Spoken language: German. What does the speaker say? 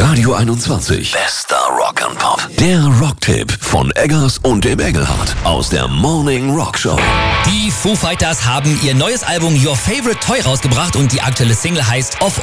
Radio 21. Bester Rock and Pop. Der Rocktipp von Eggers und dem Engelhardt aus der Morning Rock Show. Die Foo Fighters haben ihr neues Album Your Favorite Toy rausgebracht und die aktuelle Single heißt Of